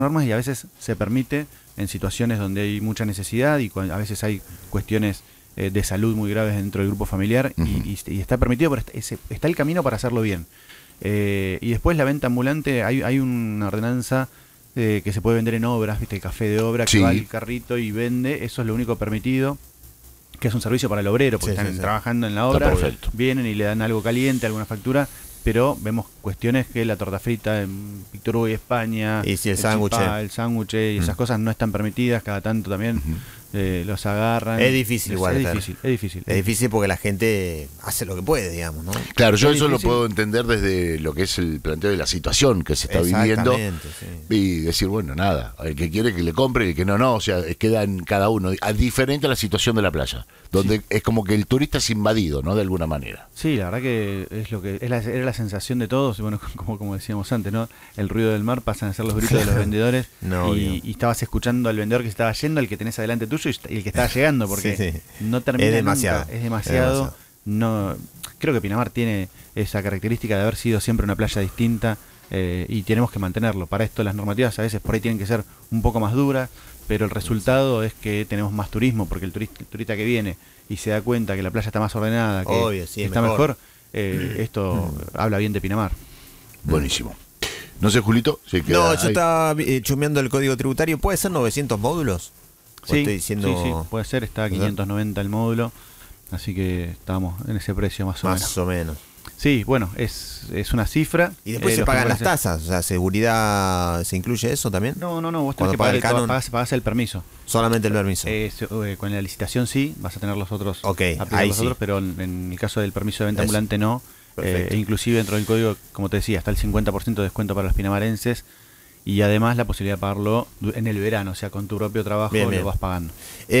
normas y a veces se permite en situaciones donde hay mucha necesidad y a veces hay cuestiones de salud muy graves dentro del grupo familiar y está permitido, pero está el camino para hacerlo bien. Y después la venta ambulante, hay una ordenanza que se puede vender en obras, ¿viste? El café de obra que va al carrito y vende, eso es lo único permitido, que es un servicio para el obrero, porque están trabajando en la obra, vienen y le dan algo caliente, alguna factura, pero vemos cuestiones que la torta frita en Víctor Hugo y España, y si el sándwich y esas cosas no están permitidas, cada tanto también los agarran. Es difícil igual. Es difícil porque la gente hace lo que puede, digamos, ¿no? Claro, yo eso lo puedo entender desde lo que es el planteo de la situación que se está viviendo y decir, bueno, nada, el que quiere que le compre y el que no, o sea, queda en cada uno, diferente a la situación de la playa, donde es como que el turista es invadido, ¿no? De alguna manera. Sí, la verdad que era la sensación de todos, y bueno, como decíamos antes, ¿no? El ruido del mar pasan a ser los gritos de los vendedores y estabas escuchando al vendedor que se estaba yendo, al que tenés adelante tuyo y el que estaba llegando, porque no termina es demasiado, nunca, es demasiado. No, creo que Pinamar tiene esa característica de haber sido siempre una playa distinta y tenemos que mantenerlo. Para esto las normativas a veces por ahí tienen que ser un poco más duras, pero el resultado es que tenemos más turismo, porque el turista que viene y se da cuenta que la playa está más ordenada, que está mejor, esto habla bien de Pinamar. Buenísimo. No sé, Julito. Yo estaba chumeando el código tributario. ¿Puede ser 900 módulos? Sí, sí, puede ser. Está a 590 el módulo. Así que estábamos en ese precio más o menos. Sí, bueno, es una cifra. ¿Y después se pagan las tasas? O sea, ¿seguridad se incluye eso también? No, vos tenés que pagás el permiso. Solamente el permiso. Con la licitación sí, vas a tener los otros, otros, pero en el caso del permiso de venta ambulante no. Inclusive dentro del código, como te decía, está el 50% de descuento para los pinamarenses y además la posibilidad de pagarlo en el verano, o sea, con tu propio trabajo lo vas pagando.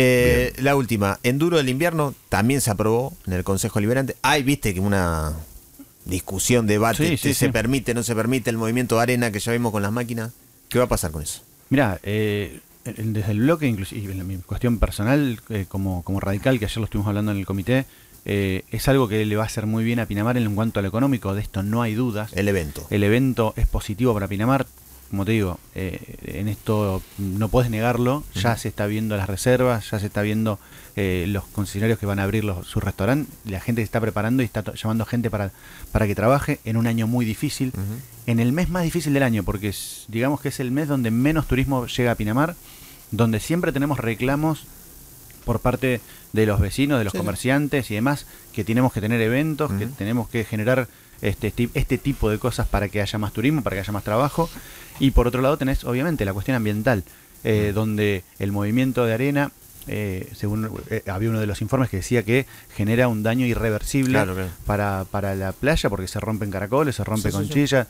La última, Enduro del invierno también se aprobó en el Consejo Deliberante. Viste que una discusión, debate, se permite, no se permite el movimiento de arena que ya vimos con las máquinas. ¿Qué va a pasar con eso? Mirá, desde el bloque, inclusive en mi cuestión personal, como radical, que ayer lo estuvimos hablando en el comité, es algo que le va a hacer muy bien a Pinamar en cuanto a lo económico, de esto no hay dudas. El evento es positivo para Pinamar, como te digo, en esto no podés negarlo, ya se está viendo las reservas, ya se está viendo los concesionarios que van a abrir sus restaurantes, la gente se está preparando y está llamando gente para que trabaje en un año muy difícil, en el mes más difícil del año, porque digamos que es el mes donde menos turismo llega a Pinamar, donde siempre tenemos reclamos por parte de los vecinos, de los comerciantes y demás, que tenemos que tener eventos, que tenemos que generar este tipo de cosas para que haya más turismo, para que haya más trabajo. Y por otro lado tenés obviamente la cuestión ambiental, donde el movimiento de arena, según había uno de los informes que decía que genera un daño irreversible para la playa, porque se rompen caracoles, se rompe conchilla.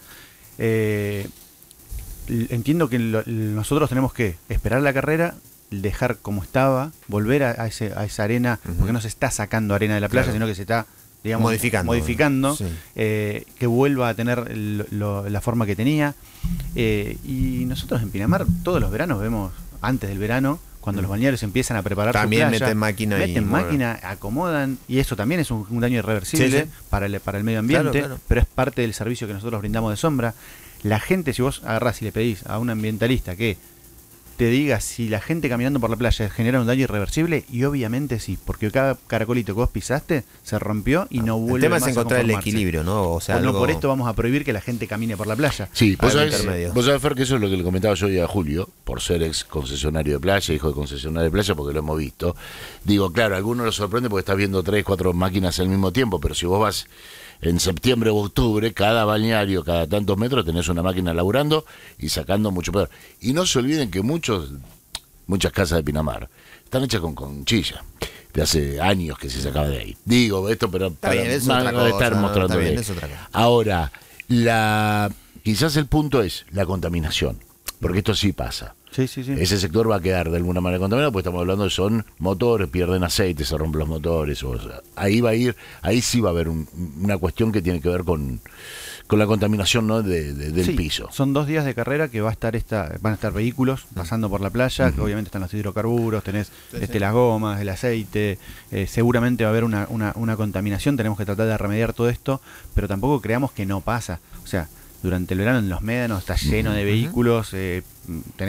Entiendo que nosotros tenemos que esperar la carrera, dejar como estaba, volver a esa arena, porque no se está sacando arena de la playa, sino que se está, digamos, modificando, que vuelva a tener la forma que tenía. Y nosotros en Pinamar todos los veranos vemos, antes del verano, cuando los balnearios empiezan a preparar también su playa, meten máquina, acomodan, y eso también es un daño irreversible para el medio ambiente, pero es parte del servicio que nosotros brindamos de sombra. La gente, si vos agarrás y le pedís a un ambientalista que te diga si la gente caminando por la playa genera un daño irreversible, y obviamente sí, porque cada caracolito que vos pisaste se rompió y no vuelve más a conformarse. El tema es encontrar el equilibrio, ¿no? O sea, no por esto vamos a prohibir que la gente camine por la playa. Sí, vos sabés, Fer, que eso es lo que le comentaba yo hoy a Julio, por ser ex concesionario de playa, hijo de concesionario de playa, porque lo hemos visto. Digo, claro, a algunos lo sorprende porque estás viendo 3, 4 máquinas al mismo tiempo, pero si vos vas en septiembre o octubre, cada balneario, cada tantos metros, tenés una máquina laburando y sacando mucho peor. Y no se olviden que muchas casas de Pinamar están hechas con conchilla. De hace años que se sacaba de ahí. Digo esto, pero está bien, es otra cosa, estar mostrando bien, es otra cosa. Ahora, quizás el punto es la contaminación, porque esto sí pasa. Sí. Ese sector va a quedar de alguna manera contaminado, porque estamos hablando de son motores, pierden aceite, se rompen los motores. O sea, ahí sí va a haber una cuestión que tiene que ver con la contaminación, ¿no? del piso. Son 2 días de carrera que van a estar vehículos pasando por la playa, que obviamente están los hidrocarburos, tenés las gomas, el aceite, seguramente va a haber una contaminación, tenemos que tratar de remediar todo esto, pero tampoco creamos que no pasa. O sea, durante el verano en los médanos está lleno de vehículos.